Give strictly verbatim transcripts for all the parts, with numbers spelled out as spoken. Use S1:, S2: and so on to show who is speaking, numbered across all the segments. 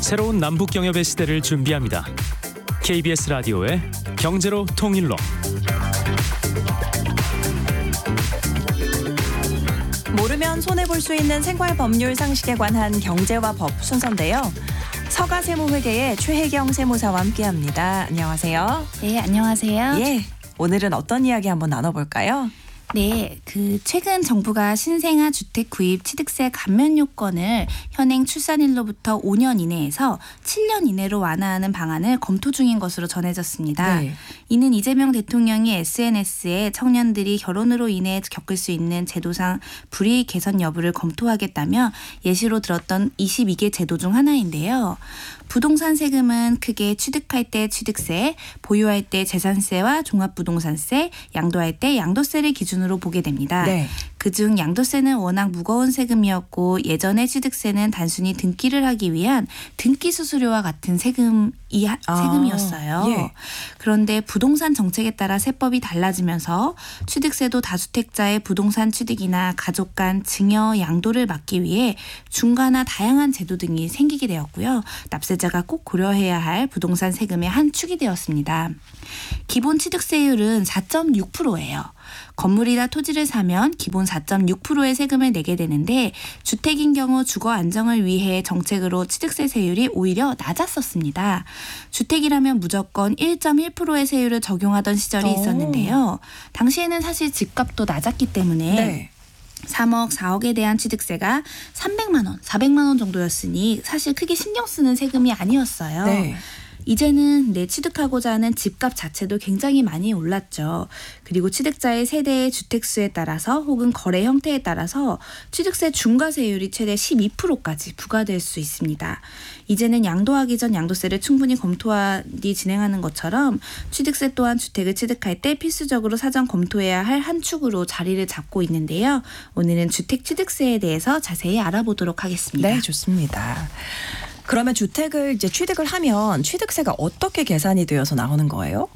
S1: 새로운 남북 경협의 시대를 준비합니다. 케이비에스 라디오의 경제로 통일로.
S2: 모르면 손해볼 수 있는 생활 법률 상식에 관한 경제와 법 순서인데요. 서가세무회계의 최혜경 세무사와 함께합니다. 안녕하세요.
S3: 네, 안녕하세요.
S2: 예, 오늘은 어떤 이야기 한번 나눠볼까요?
S3: 네, 그 최근 정부가 신생아 주택 구입 취득세 감면 요건을 현행 출산일로부터 오 년 이내에서 칠 년 이내로 완화하는 방안을 검토 중인 것으로 전해졌습니다. 네. 이는 이재명 대통령이 에스엔에스에 청년들이 결혼으로 인해 겪을 수 있는 제도상 불이익 개선 여부를 검토하겠다며 예시로 들었던 이십이 개 제도 중 하나인데요. 부동산 세금은 크게 취득할 때 취득세, 보유할 때 재산세와 종합부동산세, 양도할 때 양도세를 기준으로 보게 됩니다. 네. 그중 양도세는 워낙 무거운 세금이었고 예전의 취득세는 단순히 등기를 하기 위한 등기 수수료와 같은 세금이 아, 세금이었어요. 예. 그런데 부동산 정책에 따라 세법이 달라지면서 취득세도 다주택자의 부동산 취득이나 가족 간 증여, 양도를 막기 위해 중과나 다양한 제도 등이 생기게 되었고요. 납세자가 꼭 고려해야 할 부동산 세금의 한 축이 되었습니다. 기본 취득세율은 사 점 육 퍼센트예요. 건물이나 토지를 사면 기본 사 점 육 퍼센트의 세금을 내게 되는데 주택인 경우 주거 안정을 위해 정책으로 취득세 세율이 오히려 낮았었습니다. 주택이라면 무조건 일 점 일 퍼센트의 세율을 적용하던 시절이 있었는데요. 당시에는 사실 집값도 낮았기 때문에 네. 삼억, 사억에 대한 취득세가 삼백만 원, 사백만 원 정도였으니 사실 크게 신경 쓰는 세금이 아니었어요. 네. 이제는 내 취득하고자 하는 집값 자체도 굉장히 많이 올랐죠. 그리고 취득자의 세대의 주택수에 따라서 혹은 거래 형태에 따라서 취득세 중과세율이 최대 십이 퍼센트까지 부과될 수 있습니다. 이제는 양도하기 전 양도세를 충분히 검토하니 진행하는 것처럼 취득세 또한 주택을 취득할 때 필수적으로 사전 검토해야 할 한 축으로 자리를 잡고 있는데요. 오늘은 주택 취득세에 대해서 자세히 알아보도록 하겠습니다.
S2: 네, 좋습니다. 그러면 주택을 이제 취득을 하면 취득세가 어떻게 계산이 되어서 나오는 거예요?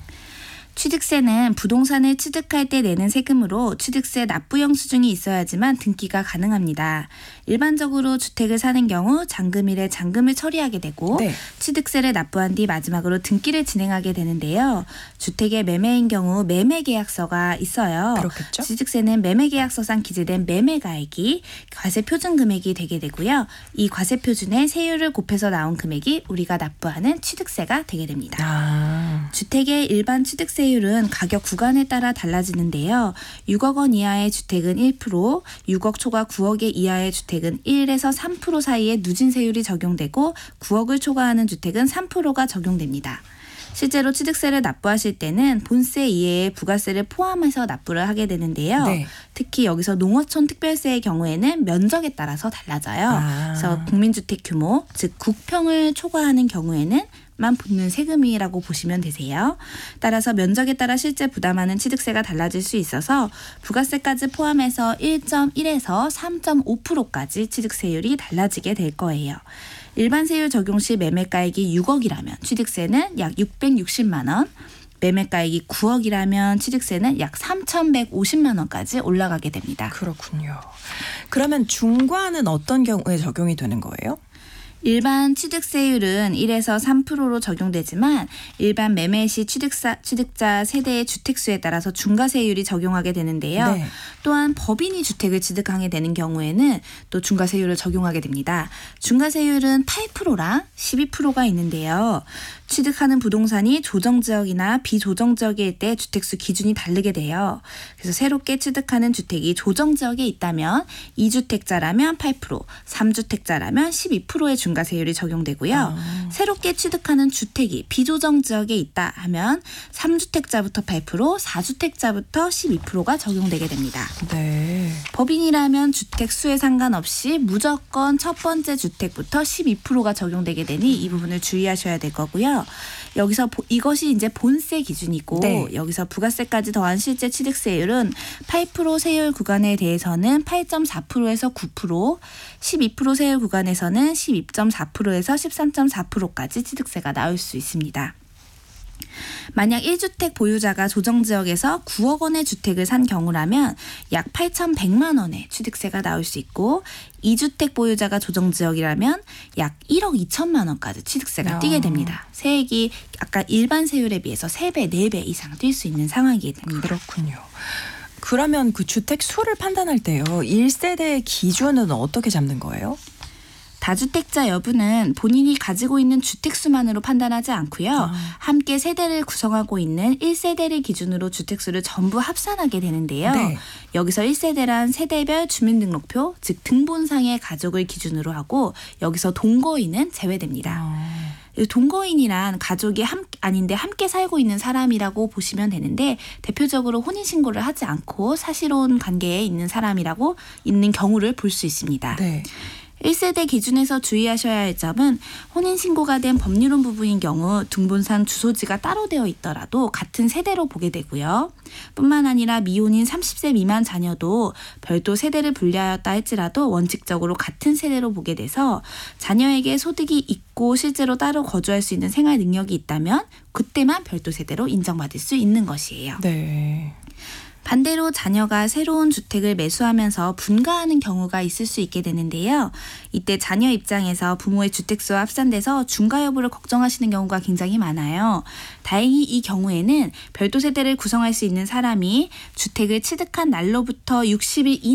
S3: 취득세는 부동산을 취득할 때 내는 세금으로 취득세 납부형 수준이 있어야지만 등기가 가능합니다. 일반적으로 주택을 사는 경우 잔금일에 잔금을 처리하게 되고 네. 취득세를 납부한 뒤 마지막으로 등기를 진행하게 되는데요. 주택의 매매인 경우 매매계약서가 있어요.
S2: 그렇겠죠.
S3: 취득세는 매매계약서상 기재된 매매가액이 과세표준 금액이 되게 되고요. 이 과세표준에 세율을 곱해서 나온 금액이 우리가 납부하는 취득세가 되게 됩니다.
S2: 아.
S3: 주택의 일반 취득세 세율은 가격 구간에 따라 달라지는데요. 육억 원 이하의 주택은 일 퍼센트, 육억 초과 구억 이하의 주택은 일에서 삼 퍼센트 사이의 누진세율이 적용되고 구억을 초과하는 주택은 삼 퍼센트가 적용됩니다. 실제로 취득세를 납부하실 때는 본세 이외의 부가세를 포함해서 납부를 하게 되는데요. 네. 특히 여기서 농어촌 특별세의 경우에는 면적에 따라서 달라져요. 아. 그래서 국민주택 규모, 즉 국평을 초과하는 경우에는 만 붙는 세금이라고 보시면 되세요. 따라서 면적에 따라 실제 부담하는 취득세가 달라질 수 있어서 부가세까지 포함해서 일 점 일에서 삼 점 오 퍼센트까지 취득세율이 달라지게 될 거예요. 일반 세율 적용 시 매매가액이 육억이라면 취득세는 약 육백육십만 원, 매매가액이 구억이라면 취득세는 약 삼천백오십만 원까지 올라가게 됩니다.
S2: 그렇군요. 그러면 중과는 어떤 경우에 적용이 되는 거예요?
S3: 일반 취득세율은 일에서 삼 퍼센트로 적용되지만 일반 매매 시 취득사, 취득자 세대의 주택수에 따라서 중과세율이 적용하게 되는데요. 네. 또한 법인이 주택을 취득하게 되는 경우에는 또 중과세율을 적용하게 됩니다. 중과세율은 팔 퍼센트랑 십이 퍼센트가 있는데요. 취득하는 부동산이 조정지역이나 비조정지역일 때 주택수 기준이 다르게 돼요. 그래서 새롭게 취득하는 주택이 조정지역에 있다면 이 주택자라면 팔 퍼센트, 삼 주택자라면 십이 퍼센트의 중과세율이 적용되고요. 아. 새롭게 취득하는 주택이 비조정지역에 있다 하면 삼 주택자부터 팔 퍼센트, 사 주택자부터 십이 퍼센트가 적용되게 됩니다.
S2: 네.
S3: 법인이라면 주택수에 상관없이 무조건 첫 번째 주택부터 십이 퍼센트가 적용되게 되니 이 부분을 주의하셔야 될 거고요. 여기서 이것이 이제 본세 기준이고 네. 여기서 부가세까지 더한 실제 취득세율은 팔 퍼센트 세율 구간에 대해서는 팔 점 사 퍼센트에서 구 퍼센트, 십이 퍼센트 세율 구간에서는 십이 점 사 퍼센트에서 십삼 점 사 퍼센트까지 취득세가 나올 수 있습니다. 만약 일 주택 보유자가 조정지역에서 구억 원의 주택을 산 경우라면 약 팔천백만 원의 취득세가 나올 수 있고 이 주택 보유자가 조정지역이라면 약 일억 이천만 원까지 취득세가
S2: 야.
S3: 뛰게 됩니다. 세액이 아까 일반 세율에 비해서 세 배, 네 배 이상 뛸 수 있는 상황이게 됩니다.
S2: 그렇군요. 그러면 그 주택 수를 판단할 때요. 일 세대의 기준은 어떻게 잡는 거예요?
S3: 다주택자 여부는 본인이 가지고 있는 주택수만으로 판단하지 않고요.
S2: 아.
S3: 함께 세대를 구성하고 있는 일 세대를 기준으로 주택수를 전부 합산하게 되는데요.
S2: 네.
S3: 여기서 일 세대란 세대별 주민등록표, 즉 등본상의 가족을 기준으로 하고 여기서 동거인은 제외됩니다.
S2: 아.
S3: 동거인이란 가족이 함, 아닌데 함께 살고 있는 사람이라고 보시면 되는데 대표적으로 혼인신고를 하지 않고 사실혼 관계에 있는 사람이라고 있는 경우를 볼 수 있습니다.
S2: 네.
S3: 일 세대 기준에서 주의하셔야 할 점은 혼인신고가 된 법률혼 부부인 경우 등본상 주소지가 따로 되어 있더라도 같은 세대로 보게 되고요. 뿐만 아니라 미혼인 삼십 세 미만 자녀도 별도 세대를 분리하였다 할지라도 원칙적으로 같은 세대로 보게 돼서 자녀에게 소득이 있고 실제로 따로 거주할 수 있는 생활 능력이 있다면 그때만 별도 세대로 인정받을 수 있는 것이에요.
S2: 네.
S3: 반대로 자녀가 새로운 주택을 매수하면서 분가하는 경우가 있을 수 있게 되는데요. 이때 자녀 입장에서 부모의 주택수와 합산돼서 중과 여부를 걱정하시는 경우가 굉장히 많아요. 다행히 이 경우에는 별도 세대를 구성할 수 있는 사람이 주택을 취득한 날로부터 육십 일 이내